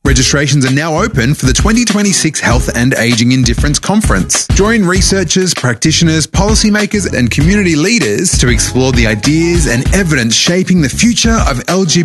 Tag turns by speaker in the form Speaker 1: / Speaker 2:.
Speaker 1: Registrations are now open for the 2026 Health and Aging in Difference Conference. Join researchers, practitioners, policymakers and community leaders to explore the ideas and evidence shaping the future of LGBT